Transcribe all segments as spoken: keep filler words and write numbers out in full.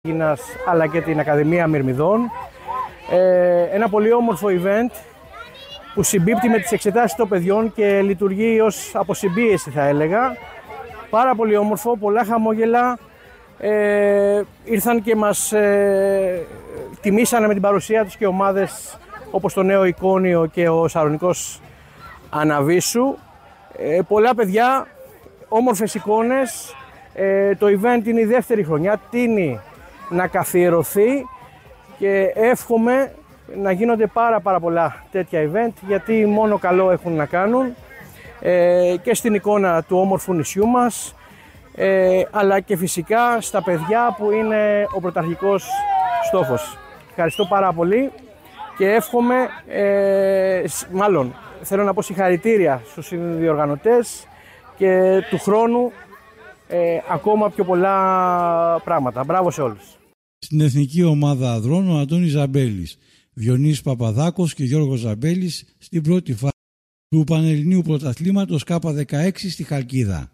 Έγινας, αλλά και την Ακαδημία Μυρμηδών. Ε, ένα πολύ όμορφο event που συμπίπτει με τις εξετάσεις των παιδιών και λειτουργεί ως αποσυμπίεση, θα έλεγα. Πάρα πολύ όμορφο, πολλά χαμόγελα. Ε, ήρθαν και μας ε, τιμήσανε με την παρουσία τους και ομάδες όπως το Νέο Εικόνιο και ο Σαρονικός Αναβίσου. Ε, πολλά παιδιά, όμορφες εικόνες. Ε, το event είναι η δεύτερη χρονιά, τείνει να καθιερωθεί και εύχομαι να γίνονται πάρα πάρα πολλά τέτοια event, γιατί μόνο καλό έχουν να κάνουν ε, και στην εικόνα του όμορφου νησιού μας, ε, αλλά και φυσικά στα παιδιά που είναι ο πρωταρχικός στόχος. Ευχαριστώ πάρα πολύ και εύχομαι, ε, μάλλον θέλω να πω συγχαρητήρια στους διοργανωτές και του χρόνου ε, ακόμα πιο πολλά πράγματα. Μπράβο σε όλους. Στην εθνική ομάδα ανδρών ο Αντώνης Ζαμπέλης, Διονύσης Παπαδάκος και Γιώργος Ζαμπέλης στην πρώτη φάση του Πανελληνίου Πρωταθλήματος Κάπα δεκαέξι στη Χαλκίδα.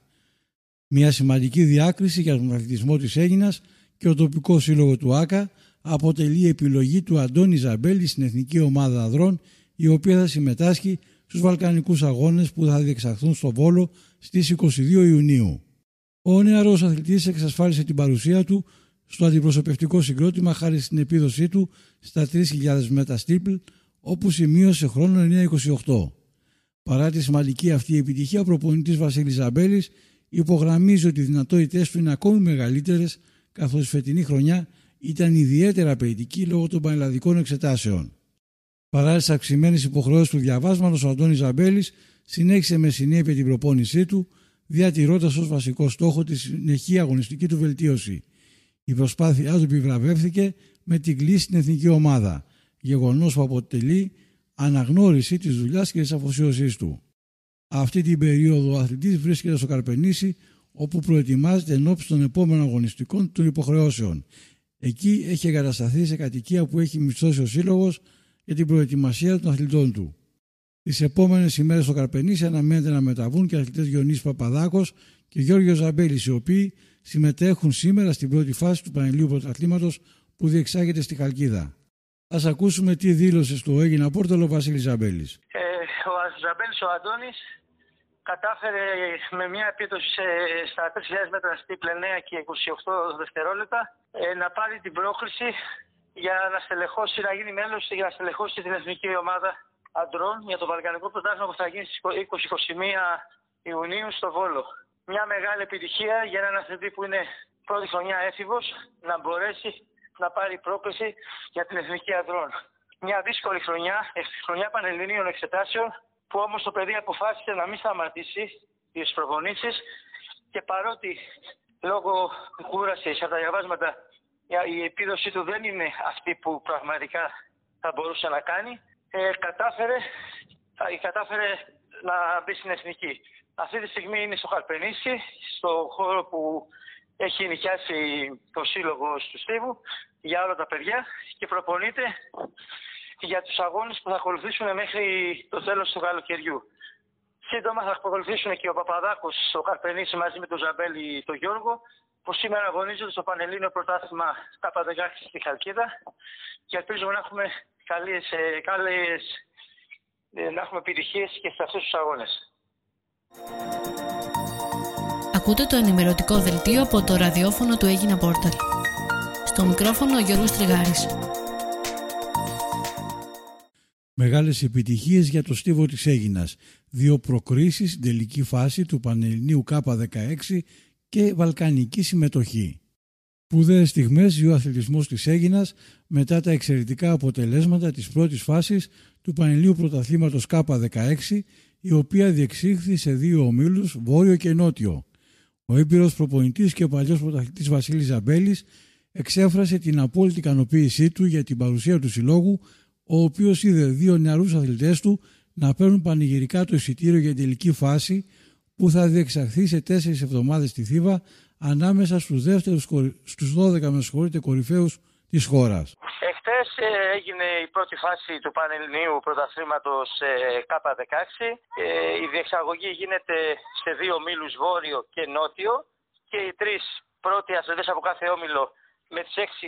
Μια σημαντική διάκριση για τον αθλητισμό της Αίγινας και ο τοπικό σύλλογο του ΆΚΑ αποτελεί επιλογή του Αντώνη Ζαμπέλη στην εθνική ομάδα ανδρών, η οποία θα συμμετάσχει στους Βαλκανικούς Αγώνες που θα διεξαχθούν στο Βόλο στις είκοσι δύο Ιουνίου. Ο νεαρός αθλητής εξασφάλισε την παρουσία του στο αντιπροσωπευτικό συγκρότημα χάρη στην επίδοσή του στα τρεις χιλιάδες μέτρα στίπλ, όπου σημείωσε χρόνο εννιά είκοσι οκτώ. Παρά τη σημαντική αυτή επιτυχία, ο προπονητής Βασίλης Ζαμπέλης υπογραμμίζει ότι οι δυνατότητες του είναι ακόμη μεγαλύτερες, καθώς η φετινή χρονιά ήταν ιδιαίτερα απαιτητική λόγω των πανελλαδικών εξετάσεων. Παρά τις αυξημένες υποχρεώσεις του διαβάσματος, ο Αντώνης Ζαμπέλης συνέχισε με συνέπεια την προπόνησή του, διατηρώντας ως βασικό στόχο τη συνεχή αγωνιστική του βελτίωση. Η προσπάθειά του επιβραβεύθηκε με την κλίση στην εθνική ομάδα, γεγονός που αποτελεί αναγνώριση της δουλειάς και της αφοσίωσής του. Αυτή την περίοδο ο αθλητής βρίσκεται στο Καρπενήσι, όπου προετοιμάζεται ενόψει των επόμενων αγωνιστικών των υποχρεώσεων. Εκεί έχει εγκατασταθεί σε κατοικία που έχει μισθώσει ο σύλλογος για την προετοιμασία των αθλητών του. Τις επόμενες ημέρες στο Καρπενήσι αναμένεται να μεταβούν και αθλητές Διονύσης Παπαδάκος και Γιώργος Ζαμπέλης, οι οποίοι συμμετέχουν σήμερα στην πρώτη φάση του Πανελληνίου Πρωταθλήματος που διεξάγεται στη Χαλκίδα. Ας ακούσουμε τι δήλωσε στο Αίγινα Πόρταλο ο Βασίλης Ζαμπέλης. Ε, ο Ζαμπέλης, ο Αντώνης, κατάφερε με μια επίδοση σε, στα τρεις χιλιάδες μέτρα στίπλ εννιά και είκοσι οκτώ δευτερόλεπτα ε, να πάρει την πρόκριση για να στελεχώσει, να γίνει μέλος για να στελεχώσει την εθνική ομάδα αντρών για το Βαλκανικό Πρωτάθλημα που θα γίνει στις είκοσι και είκοσι μία Ιουνίου στο Βόλο. Μια μεγάλη επιτυχία για έναν αθλητή που είναι πρώτη χρονιά έφηβος να μπορέσει να πάρει πρόκληση για την εθνική ανδρών. Μια δύσκολη χρονιά, χρονιά πανελληνίων εξετάσεων, που όμως το παιδί αποφάσισε να μην σταματήσει τις προπονήσεις και παρότι λόγω κούρασης από τα διαβάσματα η επίδοσή του δεν είναι αυτή που πραγματικά θα μπορούσε να κάνει, ε, κατάφερε, κατάφερε να μπει στην εθνική. Αυτή τη στιγμή είναι στο Καρπενήσι, στο χώρο που έχει νοικιάσει το σύλλογο του Στίβου για όλα τα παιδιά και προπονείται για τους αγώνες που θα ακολουθήσουν μέχρι το τέλος του καλοκαιριού. Σύντομα θα ακολουθήσουν και ο Παπαδάκος στο Καρπενήσι μαζί με τον Ζαμπέλη τον Γιώργο, που σήμερα αγωνίζονται στο Πανελλήνιο Πρωτάθλημα Κάπα δεκαέξι στη Χαλκίδα και ελπίζουμε να έχουμε καλές, καλές, να έχουμε επιτυχίες και σε αυτούς τους αγώνες. Ακούτε το ενημερωτικό δελτίο από το ραδιόφωνο του Αίγινα Πόρταλ. Στο μικρόφωνο ο Γιώργος Τριγάρης. Μεγάλες επιτυχίες για το στίβο της Αίγινας. Δύο προκρίσεις στην τελική φάση του Πανελληνίου Κάπα δεκαέξι και βαλκανική συμμετοχή. Σπουδαίες στιγμές για ο αθλητισμός της Αίγινας μετά τα εξαιρετικά αποτελέσματα της πρώτης φάσης του Πανελληνίου Πρωταθλήματος Κάπα δεκαέξι, η οποία διεξήχθη σε δύο ομίλους, βόρειο και νότιο. Ο έμπειρος προπονητής και ο παλιός πρωταθλητής Βασίλης Ζαμπέλης εξέφρασε την απόλυτη ικανοποίησή του για την παρουσία του συλλόγου, ο οποίος είδε δύο νεαρούς αθλητές του να παίρνουν πανηγυρικά το εισιτήριο για την τελική φάση που θα διεξαχθεί σε τέσσερις εβδομάδες στη Θήβα ανάμεσα στους, δεύτερους, στους δώδεκα με συγχωρείτε, κορυφαίους της χώρας. Εχθές ε, έγινε η πρώτη φάση του Πανελληνίου Πρωταθλήματος ε, Κάπα δεκαέξι. Ε, η διεξαγωγή γίνεται σε δύο ομίλους, βόρειο και νότιο, και οι τρεις πρώτοι αθλητές από κάθε όμιλο με τις έξι